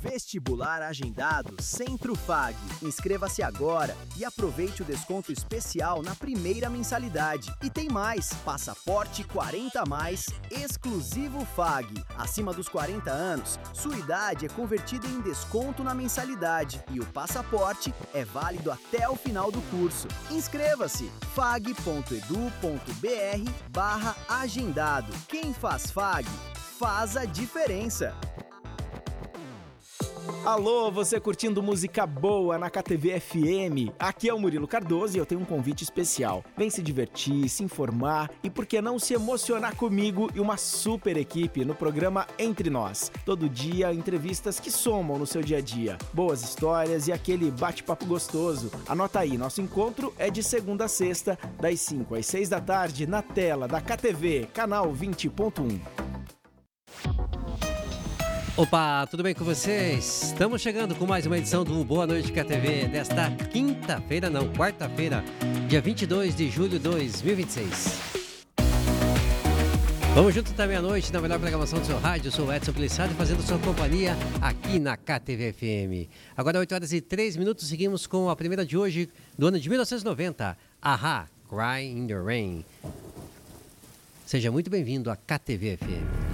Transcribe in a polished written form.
Vestibular agendado Centro Fag. Inscreva-se agora e aproveite o desconto especial na primeira mensalidade. E tem mais, passaporte 40+, exclusivo Fag. Acima dos 40 anos, sua idade é convertida em desconto na mensalidade e o passaporte é válido até o final do curso. Inscreva-se, fag.edu.br/agendado. Quem faz Fag, faz a diferença. Alô, você curtindo música boa na KTV FM? Aqui é o Murilo Cardoso e eu tenho um convite especial. Vem se divertir, se informar e por que não se emocionar comigo e uma super equipe no programa Entre Nós. Todo dia, entrevistas que somam no seu dia a dia. Boas histórias e aquele bate-papo gostoso. Anota aí, nosso encontro é de segunda a sexta, das 5 às 6 da tarde, na tela da KTV, canal 20.1. Opa, tudo bem com vocês? Estamos chegando com mais uma edição do Boa Noite KTV desta quarta-feira, dia 22 de julho de 2026. Vamos juntos até meia-noite na melhor programação do seu rádio. Eu sou o Edson Plissado fazendo sua companhia aqui na KTV FM. Agora 8 horas e 3 minutos, seguimos com a primeira de hoje do ano de 1990. Ahá, Cry in the Rain. Seja muito bem-vindo à KTV FM.